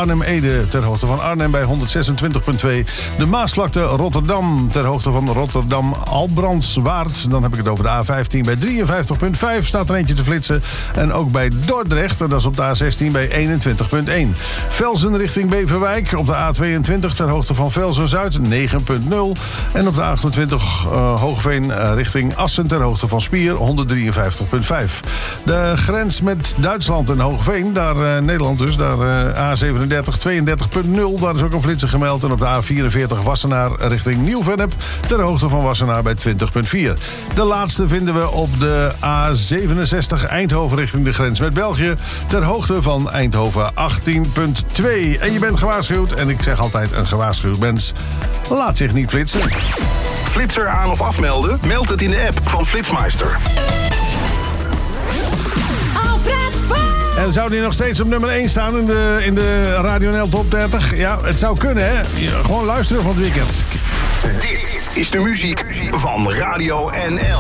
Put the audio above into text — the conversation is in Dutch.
Arnhem-Ede ter hoogte van Arnhem bij 126.2. De Maasvlakte Rotterdam ter hoogte van Rotterdam-Albrandswaard. Dan heb ik het over de A15 bij 53.5 staat er eentje te flitsen. En ook bij Dordrecht, en dat is op de A16 bij 21.1. Velzen richting Beverwijk op de A22 ter hoogte van Velzen-Zuid 9.0. En op de A28 Hoogveen richting Assen ter hoogte van Spier 153.5. De grens met Duitsland en Hoogveen, daar Nederland dus, daar A37 32.0, daar is ook een flitser gemeld. En op de A44 Wassenaar richting Nieuw-Vennep ter hoogte van Wassenaar bij 20.4. De laatste vinden we op de A67 Eindhoven richting de grens met België ter hoogte van Eindhoven 18.2. En je bent gewaarschuwd, en ik zeg altijd een gewaarschuwd mens laat zich niet flitsen. Flitser aan of afmelden? Meld het in de app van Flitsmeister. En zou die nog steeds op nummer 1 staan in de Radio NL Top 30? Ja, het zou kunnen, hè? Gewoon luisteren van het weekend. Dit is de muziek van Radio NL.